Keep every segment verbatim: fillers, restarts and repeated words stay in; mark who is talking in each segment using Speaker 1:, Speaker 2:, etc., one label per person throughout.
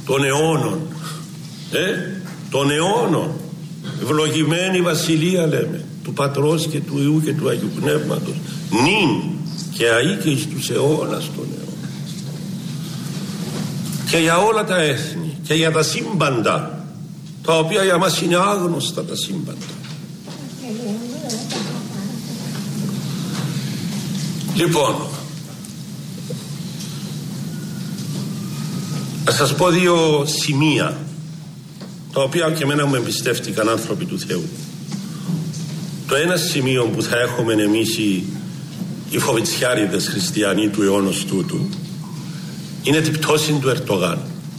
Speaker 1: των αιώνων, ε, των αιώνων, ευλογημένη βασιλεία λέμε, του Πατρός και του Υιού και του Αγίου Πνεύματος, νυν και αεί και εις τους αιώνας των αιώνων. Και για όλα τα έθνη και για τα σύμπαντα, τα οποία για μας είναι άγνωστα τα σύμπαντα. Λοιπόν, θα σας πω δύο σημεία, τα οποία και εμένα μου εμπιστεύτηκαν άνθρωποι του Θεού. Το ένα σημείο που θα έχουμε εμείς οι, οι φοβητσιάριδες χριστιανοί του αιώνος τούτου είναι την πτώση του Ερντογάν.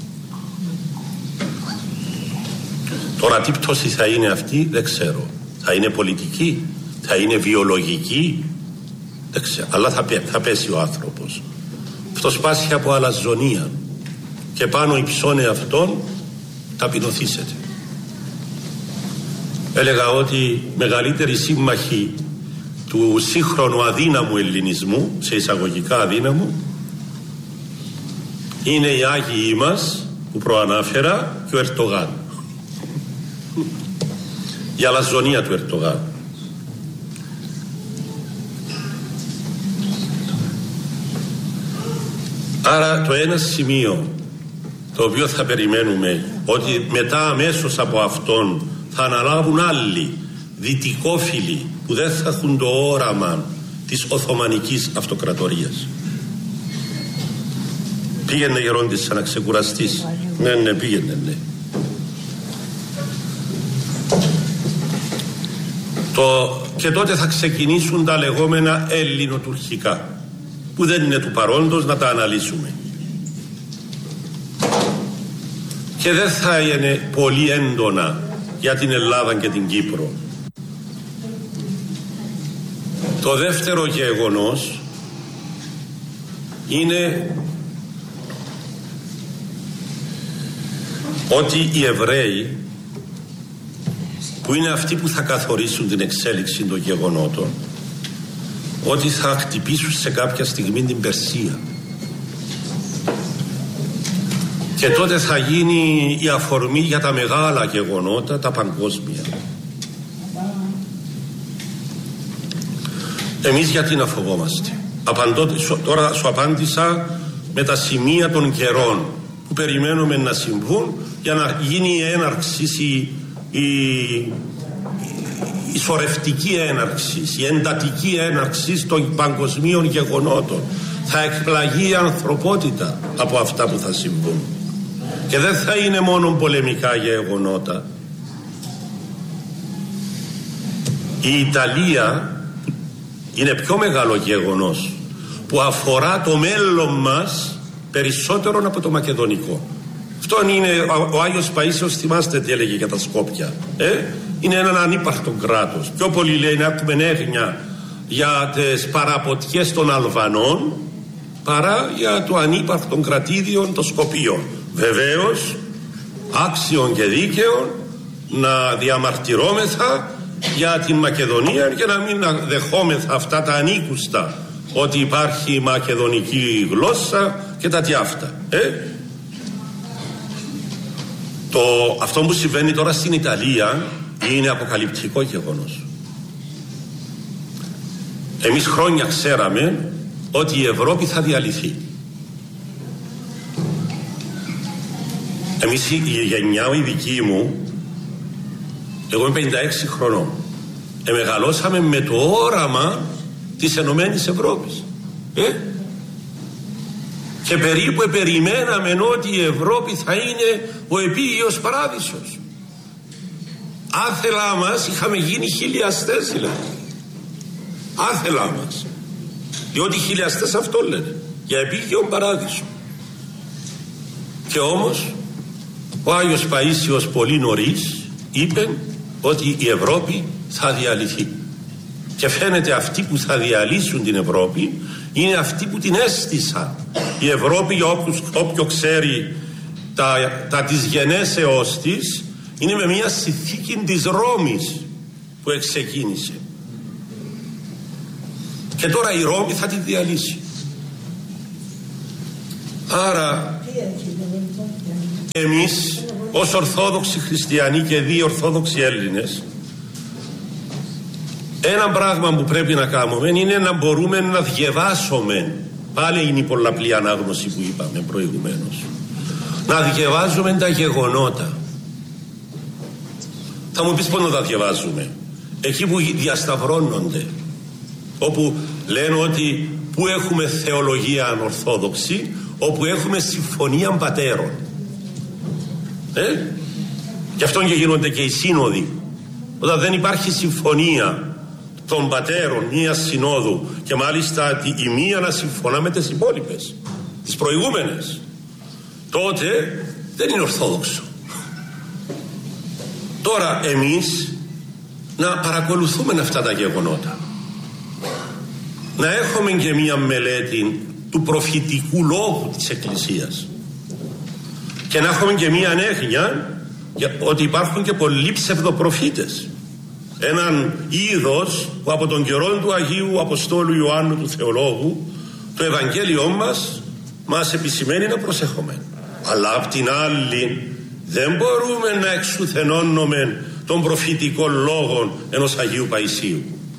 Speaker 1: Τώρα τι πτώση θα είναι αυτή δεν ξέρω. Θα είναι πολιτική, θα είναι βιολογική, δεν ξέρω. Αλλά θα, θα πέσει ο άνθρωπος. Αυτός πάσχει από αλαζονία και πάνω υψώνε αυτόν ταπεινωθήσετε. Έλεγα ότι μεγαλύτερη σύμμαχοι του σύγχρονου αδύναμου ελληνισμού, σε εισαγωγικά αδύναμου, είναι οι Άγιοι μας που προανάφερα και ο Ερντογάν. Η αλαζονία του Ερντογάν. Άρα το ένα σημείο το οποίο θα περιμένουμε, ότι μετά αμέσως από αυτόν θα αναλάβουν άλλοι δυτικόφιλοι που δεν θα έχουν το όραμα της Οθωμανικής Αυτοκρατορίας. Πήγαινε γερόντισσα να ξεκουραστείς. Ναι, ναι, πήγαινε, ναι. Το, και τότε θα ξεκινήσουν τα λεγόμενα ελληνοτουρκικά, που δεν είναι του παρόντος, να τα αναλύσουμε. Και δεν θα είναι πολύ έντονα για την Ελλάδα και την Κύπρο. Το δεύτερο γεγονός είναι ότι οι Εβραίοι, που είναι αυτοί που θα καθορίσουν την εξέλιξη των γεγονότων, ότι θα χτυπήσουν σε κάποια στιγμή την Περσία. Και τότε θα γίνει η αφορμή για τα μεγάλα γεγονότα, τα παγκόσμια. Εμείς γιατί να φοβόμαστε? Απαντώ, τώρα σου απάντησα με τα σημεία των καιρών που περιμένουμε να συμβούν για να γίνει η έναρξη, η, η, η σωρευτική έναρξη, η εντατική έναρξη των παγκοσμίων γεγονότων. Θα εκπλαγεί η ανθρωπότητα από αυτά που θα συμβούν. Και δεν θα είναι μόνο πολεμικά γεγονότα. Η Ιταλία είναι πιο μεγάλο γεγονός που αφορά το μέλλον μας περισσότερο από το μακεδονικό. Αυτό είναι ο Άγιος Παΐσιος, θυμάστε τι έλεγε για τα Σκόπια, ε? Είναι έναν ανύπαρκτο κράτος. Πιο πολύ λέει να έχουμε έγνοια για τις παραποτιές των Αλβανών παρά για το ανύπαρκτο κρατήδιο των Σκοπίων. Βεβαίως άξιον και δίκαιον να διαμαρτυρόμεθα για την Μακεδονία και να μην δεχόμεθα αυτά τα ανήκουστα, ότι υπάρχει μακεδονική γλώσσα και τα τι αυτά, ε? Το, αυτό που συμβαίνει τώρα στην Ιταλία είναι αποκαλυπτικό γεγονός. Εμείς χρόνια ξέραμε ότι η Ευρώπη θα διαλυθεί. Εμείς η γενιά η δική μου, εγώ είμαι πενήντα έξι χρονών, εμεγαλώσαμε με το όραμα της Ενωμένης Ευρώπης, ε? Και περίπου περιμέναμε ότι η Ευρώπη θα είναι ο επίγειος παράδεισος. Άθελά μας είχαμε γίνει χιλιαστές δηλαδή. Άθελά μας. Διότι οι χιλιαστές αυτό λένε, για επίγειο παράδεισο. Και όμως ο Άγιος Παΐσιος πολύ νωρίς είπε ότι η Ευρώπη θα διαλυθεί. Και φαίνεται αυτοί που θα διαλύσουν την Ευρώπη είναι αυτοί που την έστησαν. Η Ευρώπη, για όποιους, όποιο ξέρει τα, τα της γενέσεώς της, είναι με μια συνθήκη της Ρώμης που εξεκίνησε. Και τώρα η Ρώμη θα τη διαλύσει. Άρα Εμείς ως Ορθόδοξοι Χριστιανοί και δύο Ορθόδοξοι Έλληνες, ένα πράγμα που πρέπει να κάνουμε είναι να μπορούμε να διαβάσουμε, πάλι είναι η πολλαπλή ανάγνωση που είπαμε προηγουμένως, να διαβάζουμε τα γεγονότα. Θα μου πεις πώς να τα διαβάζουμε? Εκεί που διασταυρώνονται, όπου λένε ότι που έχουμε θεολογία ανορθόδοξη, όπου έχουμε συμφωνία πατέρων. Ε? Γι' αυτό και γίνονται και οι σύνοδοι. Όταν δεν υπάρχει συμφωνία των πατέρων μία συνόδου, και μάλιστα η μία να συμφωνά με τις υπόλοιπες, τις προηγούμενες, τότε δεν είναι ορθόδοξο. Τώρα εμείς να παρακολουθούμε αυτά τα γεγονότα, να έχουμε και μία μελέτη του προφητικού λόγου της Εκκλησίας και να έχουμε και μία ανέγνοια ότι υπάρχουν και πολλοί ψευδοπροφήτες. Έναν είδος που από τον καιρό του Αγίου Αποστόλου Ιωάννου του Θεολόγου το Ευαγγέλιό μας μας επισημαίνει να προσέχουμε. Αλλά απ' την άλλη δεν μπορούμε να εξουθενώνουμε των προφητικών λόγων ενός Αγίου Παϊσίου,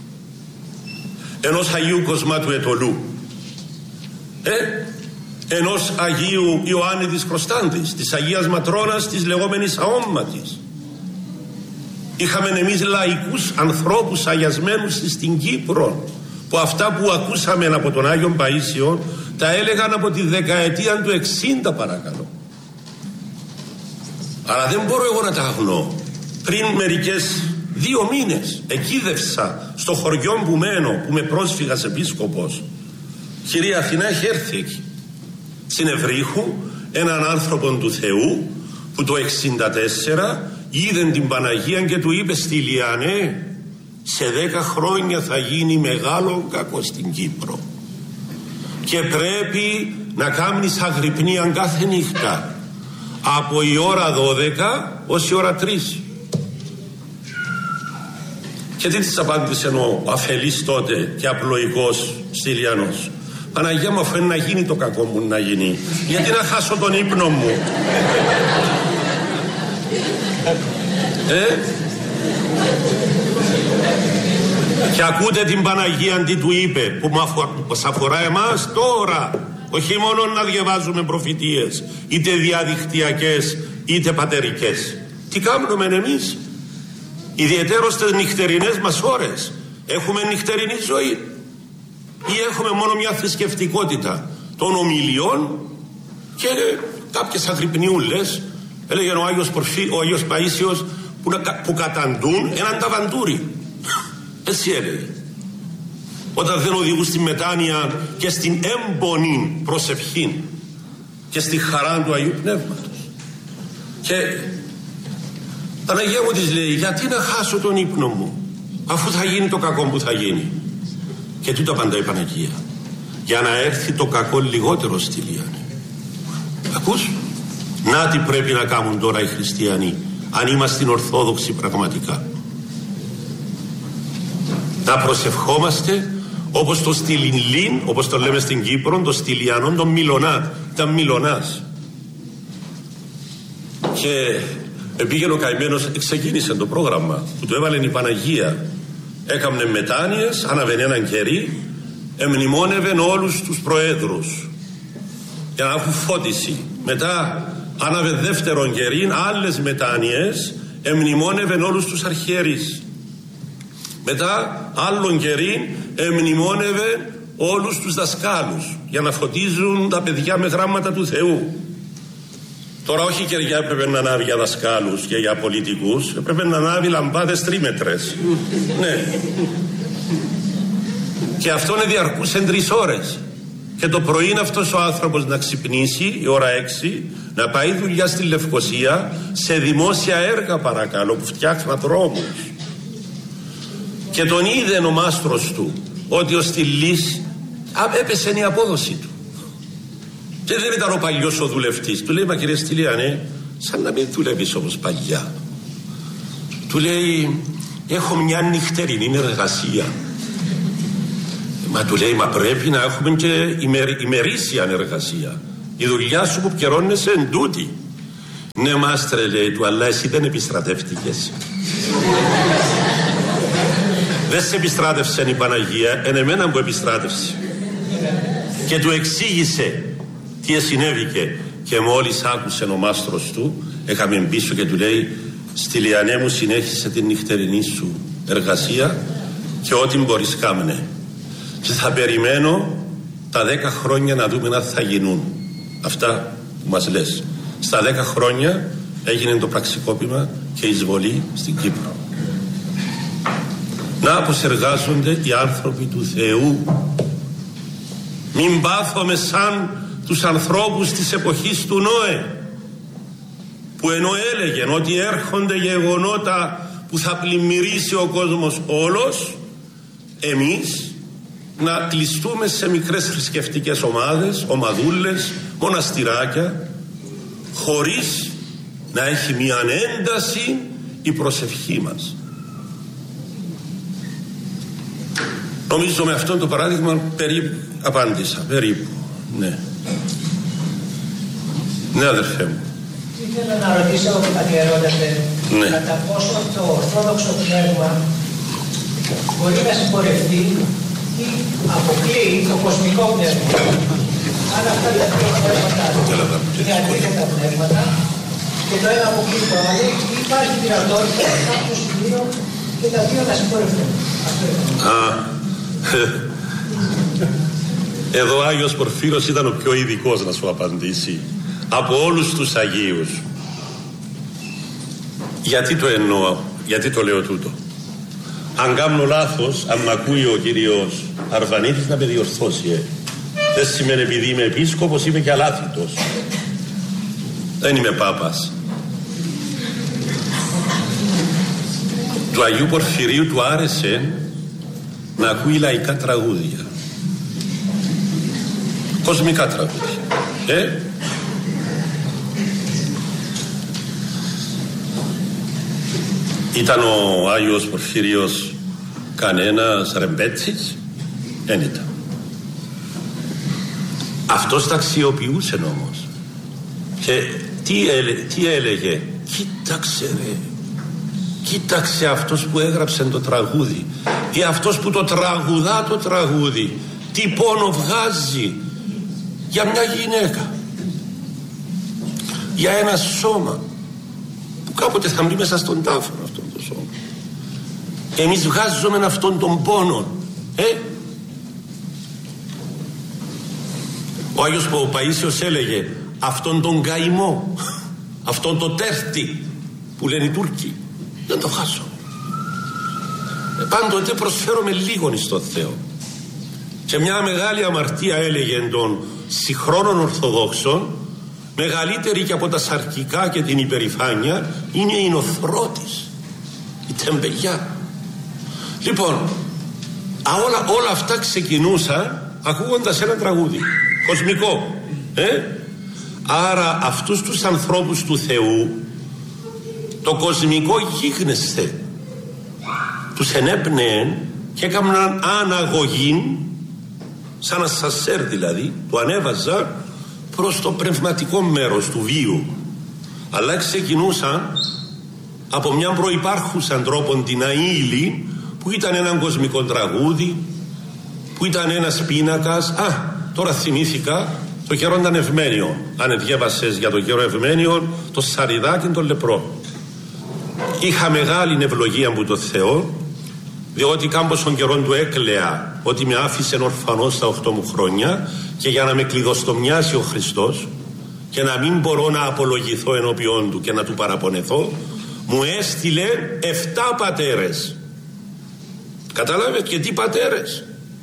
Speaker 1: ενός Αγίου Κοσμάτου Ετωλού, ε, ενός Αγίου Ιωάννη της Κροστάντης, της Αγίας Ματρώνας της λεγόμενης Αόμματης. Είχαμε εμείς λαϊκούς ανθρώπους αγιασμένους στην Κύπρο, που αυτά που ακούσαμε από τον Άγιον Παΐσιο τα έλεγαν από τη δεκαετία του εξήντα, παρακαλώ. Αλλά δεν μπορώ εγώ να τα αγνώ. Πριν μερικές δύο μήνες εκείδευσα στο χωριό που μένω, που με πρόσφυγας επίσκοπος, κυρία Αθηνά, έχει έρθει εκεί στην Ευρύχου έναν άνθρωπο του Θεού που το εξήντα τέσσερα είδε την Παναγία και του είπε στη Λιανέ, σε δέκα χρόνια θα γίνει μεγάλο κακό στην Κύπρο και πρέπει να κάνεις αγρυπνία κάθε νύχτα από η ώρα δώδεκα ως η ώρα τρεις. Και τι της απάντησε ο αφελής τότε και απλοϊκός Στυλιανός? Παναγία μου, αφού είναι να γίνει το κακό μου να γίνει, γιατί να χάσω τον ύπνο μου? ε? Και ακούτε την Παναγία τι του είπε, που μας αφορά εμάς τώρα, όχι μόνο να διαβάζουμε προφητείες είτε διαδικτυακές είτε πατερικές. Τι κάνουμε εμείς? Ιδιαιτέρως στις νυχτερινές μας ώρες έχουμε νυχτερινή ζωή ή έχουμε μόνο μια θρησκευτικότητα των ομιλιών και κάποιες αγρυπνιούλες? Έλεγε ο Άγιος, Πορφύ, ο Άγιος Παΐσιος που, που καταντούν έναν ταβαντούρι. Έτσι έλεγε. Όταν δεν οδηγούν στη μετάνοια και στην έμπονη προσευχή και στη χαρά του Αγίου Πνεύματος. Και Παναγία μου της λέει, γιατί να χάσω τον ύπνο μου αφού θα γίνει το κακό που θα γίνει? Και τούτο απαντάει η Παναγία, για να έρθει το κακό λιγότερο στη Λιάνη. Ακούς? Να τι πρέπει να κάνουν τώρα οι χριστιανοί, αν είμαστε ορθόδοξοι πραγματικά. Να προσευχόμαστε όπως το στυλινλίν, όπως το λέμε στην Κύπρο, το στυλιανό, τον Μιλωνά, ήταν Μιλωνάς. Και πήγαινε ο καημένος, ξεκίνησε το πρόγραμμα που το έβαλε η Παναγία. Έκαμνε μετάνοιες, άναβε έναν κερί, εμνημόνευε όλους τους προέδρους για να έχουν φώτιση. Μετά άναβε δεύτερον κερί, άλλες μετάνοιες, εμνημόνευε όλους τους αρχιερείς. Μετά άλλον κερί εμνημόνευε όλους τους δασκάλους για να φωτίζουν τα παιδιά με γράμματα του Θεού. Τώρα όχι κεριά έπρεπε να ανάβει για δασκάλους και για πολιτικούς, έπρεπε να ανάβει λαμπάδες τρίμετρες. Ναι. Και αυτόν διαρκούσε τρεις ώρες. Και το πρωί είναι αυτός ο άνθρωπος να ξυπνήσει η ώρα έξι, να πάει δουλειά στη Λευκοσία σε δημόσια έργα, παρακαλώ, που φτιάχναν δρόμους. Και τον είδε ο μάστρος του ότι ο Στυλής έπεσε η απόδοση του. Και δεν ήταν ο παλιός ο δουλευτής. Του λέει, μα κύριε Στυλιανέ, σαν να μην δουλεύεις όπως παλιά. Του λέει, έχω μια νυχτερινή εργασία. Μα του λέει, μα πρέπει να έχουμε και ημερ, ημερήσια εργασία. Η δουλειά σου που πιερώνεσαι εν τούτη. Ναι μάστρε, λέει του, αλλά εσύ δεν επιστρατεύτηκες. Δεν σε επιστράτευσε η Παναγία, εν εμένα που επιστράτευσε. Και του εξήγησε τι συνέβηκε. Και μόλις άκουσε ο μάστρος του, έκαμε πίσω και του λέει, στη Λιανέ μου συνέχισε την νυχτερινή σου εργασία και ό,τι μπορείς κάμνε. Και θα περιμένω τα δέκα χρόνια να δούμε αν θα γίνουν αυτά που μας λες. Στα δέκα χρόνια έγινε το πραξικόπημα και εισβολή στην Κύπρο. Να πως εργάζονται οι άνθρωποι του Θεού. Μην πάθουμε σαν τους ανθρώπους της εποχής του Νόε, που ενώ έλεγεν ότι έρχονται γεγονότα που θα πλημμυρίσει ο κόσμος όλος, εμείς να κλειστούμε σε μικρές θρησκευτικές ομάδες, ομαδούλες, μοναστηράκια, χωρίς να έχει μια ένταση η προσευχή μας. Νομίζω με αυτό το παράδειγμα περίπου απάντησα, περίπου, ναι. Ναι, αδερφέ μου.
Speaker 2: Ήθελα να ρωτήσω, αντιερώτατε, ναι, κατά πόσο το ορθόδοξο πνεύμα μπορεί να συμπορευτεί ή αποκλείει το κοσμικό πνεύμα. Αν αυτά τα δύο πνεύματα είναι αντίθετα πνεύματα και το ένα αποκλείει το άλλο, υπάρχει δυνατότητα σε κάποιο σημείο και τα δύο να συμπορευτούν.
Speaker 1: Α, εδώ ο Άγιος Πορφύρος ήταν ο πιο ειδικός να σου απαντήσει από όλους τους Αγίους. Γιατί το εννοώ, γιατί το λέω τούτο? Αν κάνω λάθος, αν μ' ακούει ο κύριος Αρβανίτης να με διορθώσει, ε. Δεν σημαίνει επειδή είμαι επίσκοπος είμαι και αλάθητος. Δεν είμαι πάπας. Του Αγίου Πορφυρίου του άρεσε να ακούει λαϊκά τραγούδια, κοσμικά τραγούδια, ε? Ήταν ο Άγιος Πορφύριος κανένας ρεμπέτσις? Δεν ήταν. Αυτός τα αξιοποιούσε όμως. Και τι, έλε, τι έλεγε? Κοίταξε ρε, κοίταξε αυτός που έγραψε το τραγούδι ή αυτός που το τραγουδά το τραγούδι, τι πόνο βγάζει για μια γυναίκα, για ένα σώμα που κάποτε θα μπει μέσα στον τάφο αυτόν το σώμα. Εμείς βγάζουμε αυτόν τον πόνο, ε? Ο Άγιος Παΐσιος έλεγε αυτόν τον καημό, αυτόν το τέρτη που λένε οι Τούρκοι, δεν το χάσω. Ε, πάντοτε προσφέρομαι λίγον στον Θεό. Και μια μεγάλη αμαρτία, έλεγε των συγχρόνων Ορθοδόξων, μεγαλύτερη και από τα σαρκικά και την υπερηφάνεια, είναι η νοθρότης, η τεμπελιά. Λοιπόν, α, όλα, όλα αυτά ξεκινούσαν ακούγοντας ένα τραγούδι κοσμικό, ε? Άρα αυτούς τους ανθρώπους του Θεού το κοσμικό γίγνεσθε τους ενέπνεε και έκαναν αναγωγή, σαν ασασέρ δηλαδή, το ανέβαζαν προς το πνευματικό μέρος του βίου. Αλλά ξεκινούσαν από μια προϋπάρχουσαν τρόπον την αήλη, που ήταν έναν κοσμικό τραγούδι, που ήταν ένας πίνακας. Α, τώρα θυμήθηκα το καιρόν Ευμένιο. Αν διέβασες για το καιρό Ευμένιο, το Σαριδάκι τον λεπρό. Είχα μεγάλη ευλογία από το Θεό, διότι κάμποσον καιρόν του έκλαια ότι με άφησε ορφανός στα οχτώ μου χρόνια, και για να με κλειδοστομιάσει ο Χριστός και να μην μπορώ να απολογηθώ ενώπιόν του και να του παραπονεθώ, μου έστειλε εφτά πατέρες. Κατάλαβε? Και τι πατέρες?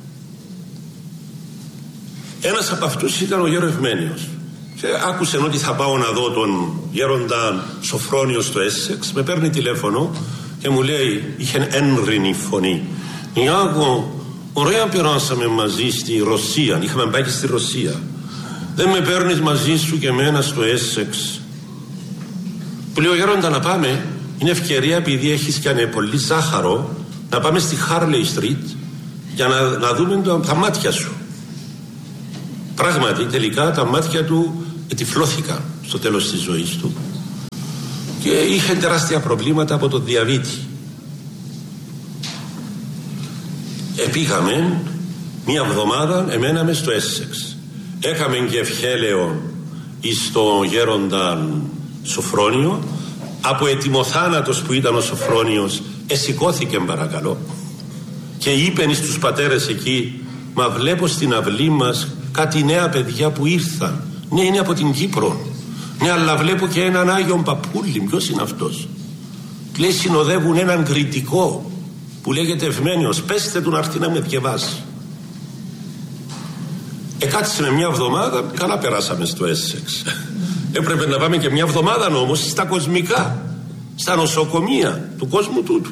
Speaker 1: Ένας από αυτούς ήταν ο Γέρο Ευμένιος. Και άκουσε ότι θα πάω να δω τον γέροντα Σοφρόνιο στο Έσσεξ. Με παίρνει τηλέφωνο και μου λέει, είχε ένρινη φωνή, Ιάκω, ωραία περάσαμε μαζί στη Ρωσία. Είχαμε πάει και στη Ρωσία. Δεν με παίρνεις μαζί σου και εμένα στο Έσσεξ? Που λέει ο γέροντα, να πάμε. Είναι ευκαιρία, επειδή έχεις και ανε πολύ ζάχαρο, να πάμε στη Χάρλεϊ Στρίτ για να, να δούμε το, τα μάτια σου. Πράγματι, τελικά τα μάτια του ετυφλώθηκα στο τέλος της ζωής του και είχε τεράστια προβλήματα από το διαβήτη. Επήγαμε μία εβδομάδα, εμέναμε στο Έσσεξ. Έκαμε και ευχέλαιο εις το γέροντα Σοφρόνιο. Από ετοιμοθάνατος που ήταν ο Σοφρόνιος εσηκώθηκε παρακαλώ και είπε στους πατέρες εκεί, μα βλέπω στην αυλή μας κάτι νέα παιδιά που ήρθαν. Ναι, είναι από την Κύπρο. Ναι, αλλά βλέπω και έναν Άγιον Παπούλη. Ποιος είναι αυτός? Λέει, συνοδεύουν έναν κριτικό που λέγεται Ευμένιος. Πέστε του να έρθει να με διαβάσει. Εκάτσε με μια εβδομάδα, καλά περάσαμε στο Έσσεξ. Έπρεπε να πάμε και μια εβδομάδα όμως στα κοσμικά, στα νοσοκομεία του κόσμου τούτου.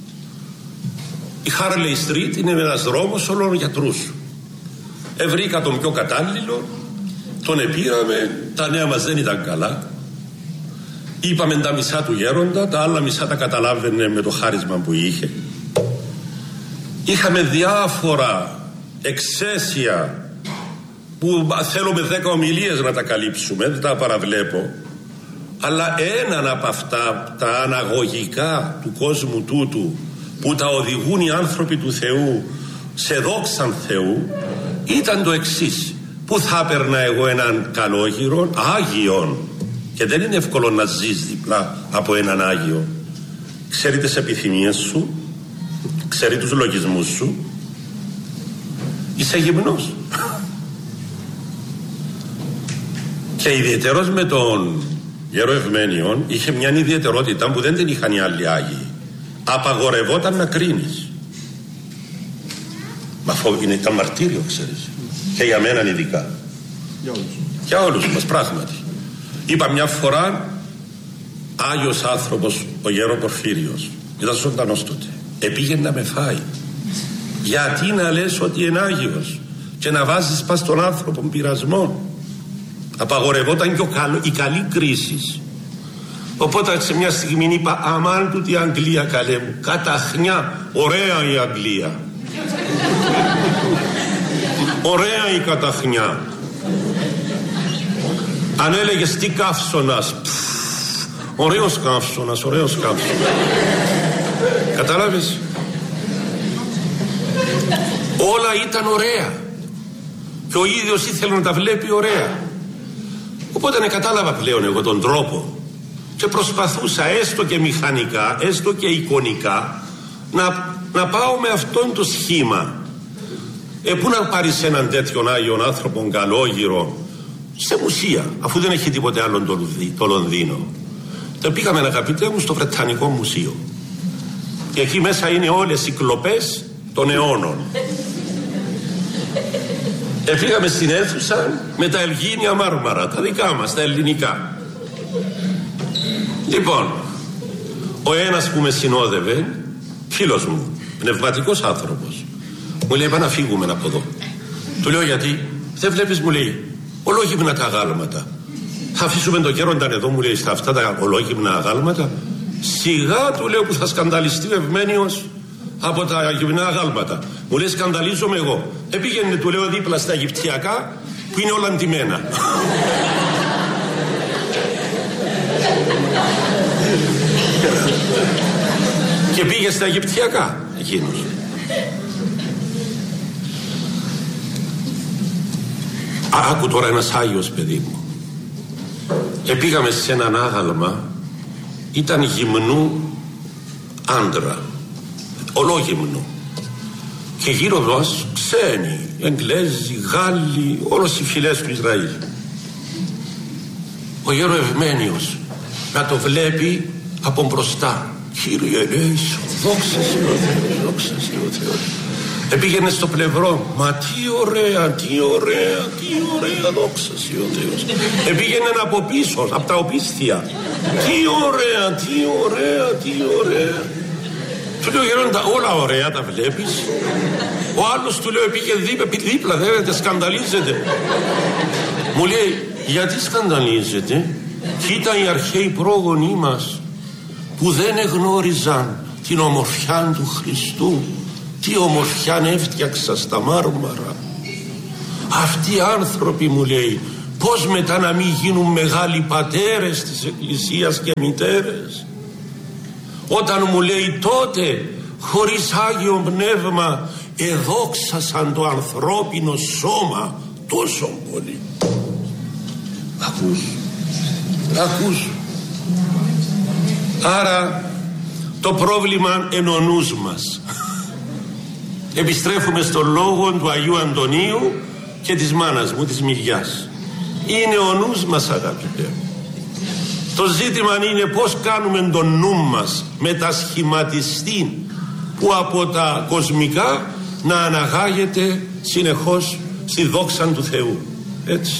Speaker 1: Η Χάρλεϊ Street είναι ένας δρόμος όλων γιατρούς. Ευρήκα τον πιο κατάλληλο, τον επήραμε, τα νέα μας δεν ήταν καλά. Είπαμε τα μισά του γέροντα, τα άλλα μισά τα καταλάβαινε με το χάρισμα που είχε. Είχαμε διάφορα εξαίσια που θέλουμε δέκα ομιλίες να τα καλύψουμε, δεν τα παραβλέπω, αλλά έναν από αυτά τα αναγωγικά του κόσμου τούτου που τα οδηγούν οι άνθρωποι του Θεού σε δόξαν Θεού ήταν το εξής: που θα έπαιρνα εγώ έναν καλόγυρο Άγιον, και δεν είναι εύκολο να ζεις διπλά από έναν Άγιο. Ξέρει τις επιθυμίες σου, ξέρει τους λογισμούς σου, είσαι γυμνός. Και ιδιαίτερος με τον Γέρο Ευμένιον είχε μια ιδιαιτερότητα που δεν την είχαν οι άλλοι Άγιοι. Απαγορευόταν να κρίνεις. Μα είναι, ήταν μαρτύριο, ξέρεις. Και για μένα ειδικά. Για όλους. Για όλους μας, πράγματι. Είπα μια φορά, Άγιος άνθρωπος ο Γέρο Πορφύριος, ήταν ζωντανός τότε, επήγαινε να με φάει. Γιατί να λες ότι είναι Άγιος και να βάζεις πας τον άνθρωπο πειρασμό? Απαγορευόταν και ο καλ, η καλή κρίση. Οπότε σε μια στιγμή είπα, αμάν τούτη η Αγγλία καλέ μου, καταχνιά, ωραία η Αγγλία. Ωραία η καταχνιά. Αν έλεγες τι καύσωνας, ωραίος καύσωνας, ωραίος καύσωνας. Κατάλαβες? Όλα ήταν ωραία και ο ίδιος ήθελε να τα βλέπει ωραία. Οπότε ναι, κατάλαβα πλέον εγώ τον τρόπο και προσπαθούσα έστω και μηχανικά, έστω και εικονικά να, να πάω με αυτόν το σχήμα. Ε, πού να πάρεις έναν τέτοιον Άγιον άνθρωπον καλόγυρο σε μουσεία, αφού δεν έχει τίποτε άλλο το, το Λονδίνο? Το πήγαμε, αγαπητέ μου, στο Βρετανικό Μουσείο και εκεί μέσα είναι όλες οι κλοπές των αιώνων. Έφυγαμε στην αίθουσα με τα Ελγίνια μάρμαρα, τα δικά μας, τα ελληνικά. Λοιπόν, ο ένας που με συνόδευε, φίλος μου, πνευματικός άνθρωπος, μου λέει, πάμε να φύγουμε από εδώ. Του λέω, γιατί? Δεν βλέπεις, μου λέει, ολόγυμνα τα αγάλματα. Θα αφήσουμε τον γέρονταν εδώ, μου λέει, στα αυτά τα ολόγυμνα αγάλματα? Σιγά, του λέω, που θα σκανδαλιστεί ο Ευμένιος από τα γυμνά αγάλματα. Μου λέει, σκανδαλίζομαι εγώ. Επήγαινε, του λέω, δίπλα στα Αιγυπτιακά που είναι όλα ντυμένα. Και πήγε στα Αιγυπτιακά εκείνος. Άκου τώρα ένας Άγιος, παιδί μου. Επήγαμε σε έναν άγαλμα, ήταν γυμνού άντρα, ολόγυμνου, και γύρω μας ξένοι, Εγγλέζοι, Γάλλοι, όλες οι φυλές του Ισραήλ. Ο Γέρο Ευμένιος να το βλέπει από μπροστά. Κύριε Ελέησο, δόξα σε ο Θεός, δόξα σε ο Θεός. Επήγαινε στο πλευρό, μα τι ωραία, τι ωραία, τι ωραία, δόξα σε ο Θεός. Επήγαινε από πίσω, από τα οπίσθια. Τι ωραία, τι ωραία, τι ωραία. Του λέω, γέροντα, όλα ωραία τα βλέπεις? Ο άλλος του λέω, πήγε δίπλα, δίπλα, δεν σκανδαλίζεται. Μου λέει, γιατί σκανδαλίζεται? Κοίτα οι αρχαίοι πρόγονοί μας που δεν εγνώριζαν την ομορφιά του Χριστού. Τι ομορφιά έφτιαξα στα μάρμαρα. Αυτοί οι άνθρωποι, μου λέει, Πώς μετά να μην γίνουν μεγάλοι πατέρες της Εκκλησίας και μητέρες? Όταν μου λέει τότε χωρίς Άγιο Πνεύμα εδόξασαν το ανθρώπινο σώμα τόσο πολύ. Ακούς, ακούς. Άρα το πρόβλημα είναι ο νους μας. Επιστρέφουμε στον λόγο του Αγίου Αντωνίου και της μάνας μου, της Μυριάς. Είναι ο νους μας, αγαπητέ. Το ζήτημα είναι πώς κάνουμε τον νου μας μετασχηματιστεί που από τα κοσμικά να αναγάγεται συνεχώς στη δόξα του Θεού. Έτσι.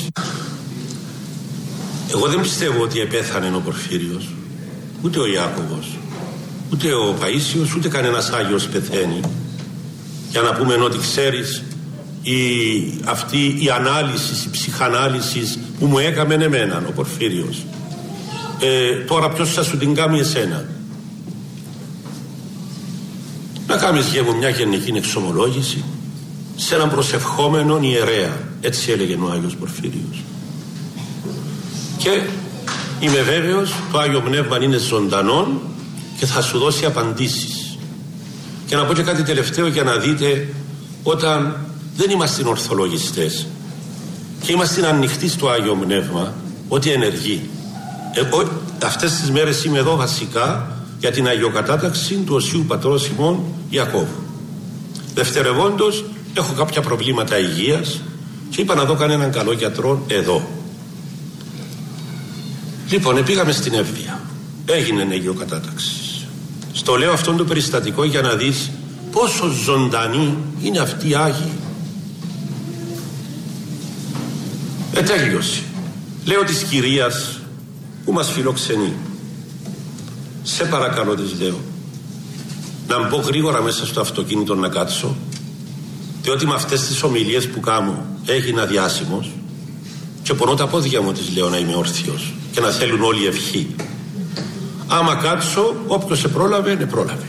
Speaker 1: Εγώ δεν πιστεύω ότι επέθανε ο Πορφύριος, ούτε ο Ιάκωβος, ούτε ο Παΐσιος, ούτε κανένας Άγιος πεθαίνει για να πούμε ότι ξέρεις η, αυτή η ανάλυση, η ψυχανάλυση που μου έκαμε εμένα ο Πορφύριος, ε, τώρα ποιος θα σου την κάνει εσένα? Να κάνεις γεύω μια γενική εξομολόγηση σε έναν προσευχόμενον ιερέα, έτσι έλεγε ο Άγιος Πορφύριος. Και είμαι βέβαιος το Άγιο Πνεύμα είναι ζωντανό και θα σου δώσει απαντήσεις. Και να πω και κάτι τελευταίο για να δείτε, όταν δεν είμαστε ορθολογιστές και είμαστε ανοιχτοί στο Άγιο Πνεύμα ότι ενεργεί. Εγώ αυτές τις μέρες είμαι εδώ βασικά για την αγιοκατάταξη του Οσίου Πατρός ημών Ιακώβου. Δευτερευόντως έχω κάποια προβλήματα υγείας και είπα να δω κανέναν καλό γιατρό εδώ. Λοιπόν, πήγαμε στην Εύβοια, έγινε αγιοκατάταξη. Στο λέω αυτόν το περιστατικό για να δεις πόσο ζωντανοί είναι αυτοί οι Άγιοι. Ετέλειωσε. Λέω της κυρίας που μας φιλοξενεί, σε παρακαλώ, της λέω, να μπω γρήγορα μέσα στο αυτοκίνητο να κάτσω, διότι με αυτές τις ομιλίες που κάνω έγινα διάσημος και πονώ τα πόδια μου, της λέω, να είμαι όρθιος και να θέλουν όλοι ευχή. Άμα κάτσω, όποιος σε πρόλαβε, ναι πρόλαβε.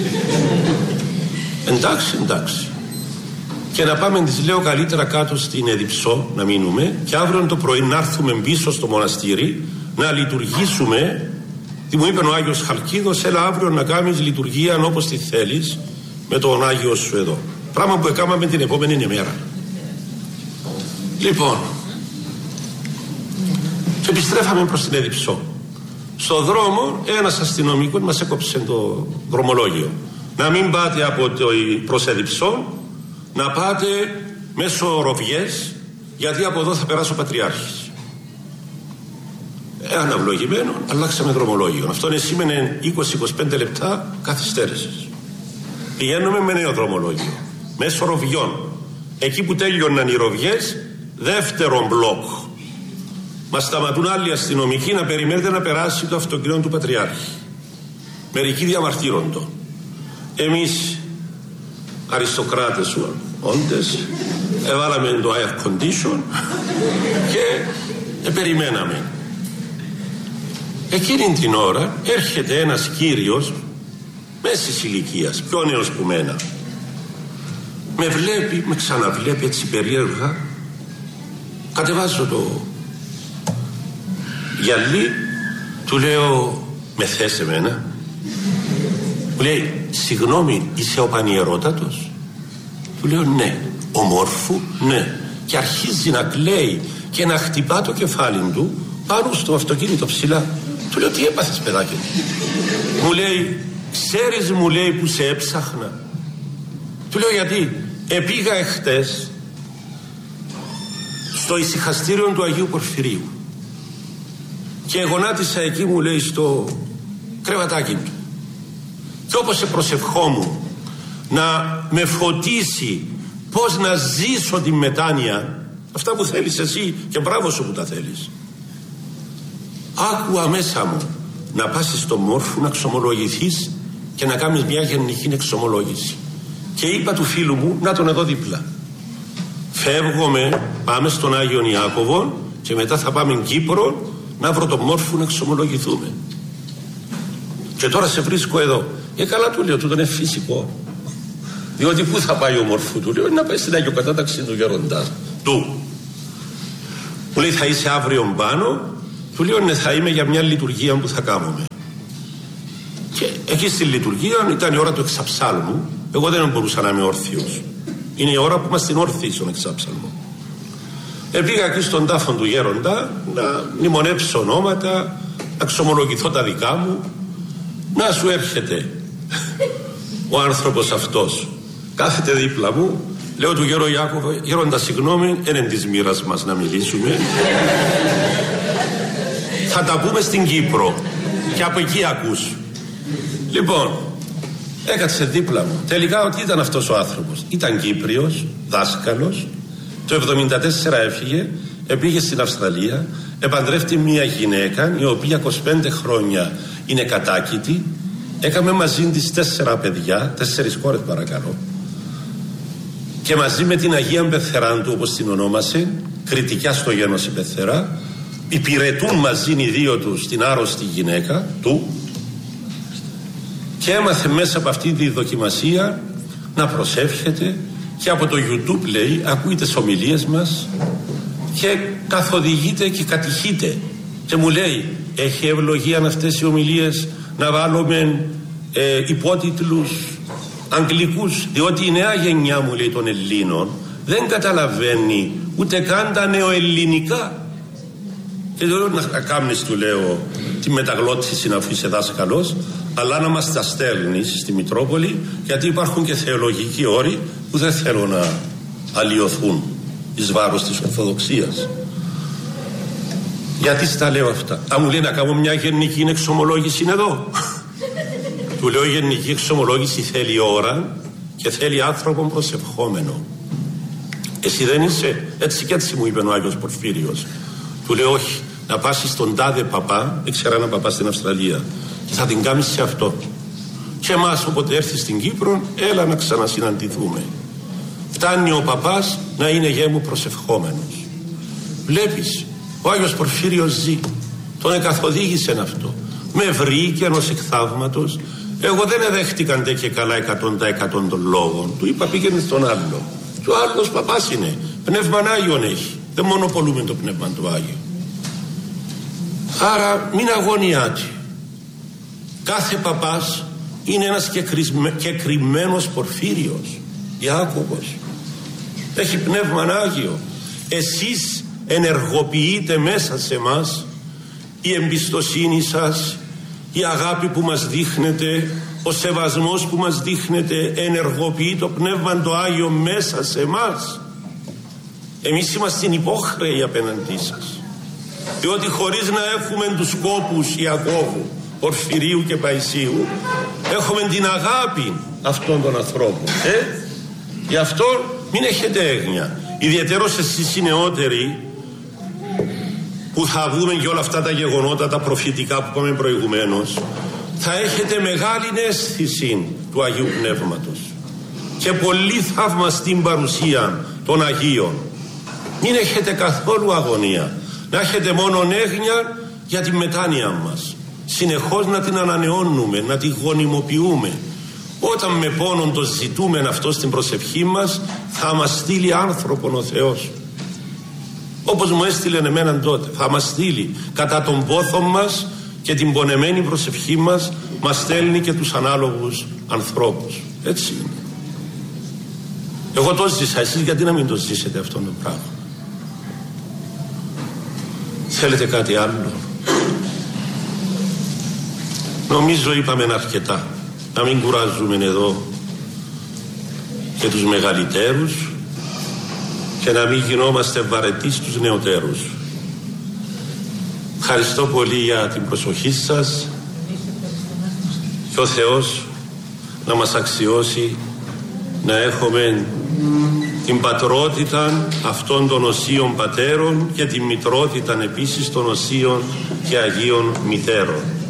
Speaker 1: Εντάξει, εντάξει. Και να πάμε, της λέω, καλύτερα κάτω στην Εδιψό να μείνουμε και αύριο το πρωί να έρθουμε πίσω στο μοναστήρι να λειτουργήσουμε. Τι μου είπε ο Άγιος Χαλκίδος, έλα αύριο να κάνεις λειτουργία όπως τη θέλεις με τον Άγιο σου εδώ. Πράγμα που έκαναμε την επόμενη ημέρα. Λοιπόν, και επιστρέφαμε προς την Εδιψό. Στο δρόμο ένας αστυνομικός μας έκοψε το δρομολόγιο. Να μην πάτε από το προς Εδιψό, να πάτε μέσω Ροβιές, γιατί από εδώ θα περάσει ο Πατριάρχης. Ε, αναυλογημένο, αλλάξαμε δρομολόγιο. Αυτό είναι σήμαινε είκοσι με είκοσι πέντε λεπτά καθυστέρησης. Πηγαίνουμε με νέο δρομολόγιο, μέσω Ροβιών. Εκεί που τέλειωναν οι Ροβιές, δεύτερο μπλοκ. Μας σταματούν άλλοι αστυνομικοί να περιμένετε να περάσει το αυτοκίνητο του Πατριάρχη. Μερικοί διαμαρτύροντο. Εμείς, αριστοκράτες όντες, έβαλαμε το air condition και ε, περιμέναμε. Εκείνη την ώρα έρχεται ένας κύριος μέσης ηλικίας, πιο νέος που μένα. Με βλέπει, με ξαναβλέπει έτσι περίεργα. Κατεβάζω το γυαλί, του λέω, με θες εμένα? Μου λέει, συγγνώμη, είσαι ο Πανιερότατος? Του λέω, ναι. Ομόρφου? Ναι. Και αρχίζει να κλαίει και να χτυπά το κεφάλι του πάνω στο αυτοκίνητο ψηλά. Του λέω, τι έπαθες, παιδάκι? Μου λέει, ξέρεις, μου λέει, που σε έψαχνα? Του λέω, γιατί? Επήγα εχθές στο ησυχαστήριο του Αγίου Πορφυρίου και γονάτισα εκεί, μου λέει, στο κρεβατάκι του. Και όπως σε προσευχόμουν να με φωτίσει πώς να ζήσω τη μετάνοια, αυτά που θέλεις εσύ και μπράβο σου που τα θέλεις, άκουα μέσα μου να πας στο Μόρφου να εξομολογηθείς και να κάνεις μια γενική εξομολόγηση. Και είπα του φίλου μου, να τον εδώ δίπλα, φεύγουμε, πάμε στον Άγιον Ιάκωβο και μετά θα πάμε Κύπρο να βρω τον Μόρφου να εξομολογηθούμε. Και τώρα σε βρίσκω εδώ. Ε, καλά, του λέω, τούτο είναι φυσικό. Διότι πού θα πάει ο Μόρφου? Του λέω, να πάει στην αγιοκατάταξη του γεροντά του. Μου λέει θα είσαι αύριο πάνω. Του λέω ναι, θα είμαι για μια λειτουργία που θα κάνουμε. Και εκεί στη λειτουργία ήταν η ώρα του εξαψάλμου. Εγώ δεν μπορούσα να είμαι όρθιος. Είναι η ώρα που είμαστε όρθιοι στον εξάψαλμο. Επήγα εκεί στον τάφο του γέροντα να μνημονέψω ονόματα, να ξομολογηθώ τα δικά μου. Να σου έρχεται ο άνθρωπος αυτός. Κάθεται δίπλα μου. Λέω του γέρο Ιάκωβο, γέροντα συγγνώμη, είναι της μοίρας μας να μιλήσουμε. Θα τα πούμε στην Κύπρο και από εκεί ακούς. Λοιπόν, έκατσε δίπλα μου. Τελικά ότι ήταν αυτός ο άνθρωπος? Ήταν Κύπριος, δάσκαλος. Το εβδομήντα τέσσερα έφυγε, πήγε στην Αυστραλία, επαντρεύτηκε μια γυναίκα η οποία είκοσι πέντε χρόνια είναι κατάκητη. Έκαμε μαζί της τέσσερα παιδιά, τέσσερις κόρες παρακαλώ. Και μαζί με την Αγία Πεθεράντου, όπως την ονόμασε, κριτικιά στο γένος η Πεθερά, υπηρετούν μαζί οι δύο τους την άρρωστη γυναίκα του και έμαθε μέσα από αυτή τη δοκιμασία να προσεύχεται και από το YouTube λέει ακούει τις ομιλίες μας και καθοδηγείται και κατηχείται και μου λέει έχει ευλογία αυτές οι ομιλίες να βάλουμε ε, υπότιτλους αγγλικούς, διότι η νέα γενιά μου λέει των Ελλήνων δεν καταλαβαίνει ούτε καν τα νεοελληνικά. Και δεν λέω να κάνεις, του λέω, τη μεταγλώτηση αφού είσαι δάσκαλος, αλλά να μας τα στέλνεις στη Μητρόπολη, γιατί υπάρχουν και θεολογικοί όροι που δεν θέλω να αλλοιωθούν εις βάρος της Ορθοδοξίας. Γιατί στα λέω αυτά? Αν μου λέει να κάνω μια γενική εξομολόγηση εδώ. Του λέω η γενική εξομολόγηση θέλει ώρα και θέλει άνθρωπο προσευχόμενο. Εσύ δεν είσαι? Έτσι και έτσι μου είπε ο Άγιος Πορφύριος. Του λέω όχι, να πας στον τάδε παπά, ήξερα ένα παπά στην Αυστραλία, και θα την κάνεις σε αυτό. Και εμάς όποτε έρθει στην Κύπρο, έλα να ξανασυναντηθούμε. Φτάνει ο παπάς να είναι γέμου προσευχόμενος. Βλέπεις, ο Άγιος Πορφύριος ζει, τον εκαθοδήγησε αυτό. Με βρήκε ενός εκθαύματος. Εγώ δεν εδέχτηκαν και καλά εκατόν τα εκατόν των λόγων. Του είπα πήγαινε στον άλλο. Και ο άλλος παπάς είναι, πνεύμα Άγιον έχει. Δεν μονοπολούμε το πνεύμα του Άγιου. Άρα μην αγωνιάτε. Κάθε παπάς είναι ένας κεκριμένος Πορφύριος, Ιάκωβος. Έχει πνεύμα Άγιο. Εσείς ενεργοποιείτε μέσα σε μας η εμπιστοσύνη σας, η αγάπη που μας δείχνετε, ο σεβασμός που μας δείχνετε ενεργοποιεί το πνεύμα το Άγιο μέσα σε μας. Εμείς είμαστε υπόχρεοι απέναντί σας, διότι χωρίς να έχουμε τους σκόπους Ιακώβου, Πορφυρίου και Παϊσίου, έχουμε την αγάπη αυτών των ανθρώπων. Ε? Γι' αυτό μην έχετε έγνοια, ιδιαιτέρως εσείς οι νεότεροι που θα δούμε και όλα αυτά τα γεγονότα τα προφητικά που είπαμε προηγουμένως, θα έχετε μεγάλη αίσθηση του Αγίου Πνεύματος και πολύ θαυμαστή παρουσία των Αγίων. Μην έχετε καθόλου αγωνία, να έχετε μόνο έγνοια για τη μετάνοια μας, συνεχώς να την ανανεώνουμε, να την γονιμοποιούμε. Όταν με πόνον το ζητούμε αυτό στην προσευχή μας, θα μας στείλει άνθρωπον ο Θεός, όπως μου έστειλε εμέναν τότε. Θα μας στείλει κατά τον πόθο μας και την πονεμένη προσευχή μας, μας στέλνει και τους ανάλογους ανθρώπους. Έτσι είναι. Εγώ το ζήσα, εσείς γιατί να μην το ζήσετε αυτό το πράγμα? Θέλετε κάτι άλλο? Νομίζω είπαμε αρκετά. Να μην κουράζουμε εδώ και τους μεγαλύτερους και να μην γινόμαστε βαρετοί στους νεωτέρους. Ευχαριστώ πολύ για την προσοχή σας και ο Θεός να μας αξιώσει να έχουμε την πατρότητα αυτών των οσίων πατέρων και την μητρότητα επίσης των οσίων και Αγίων Μητέρων.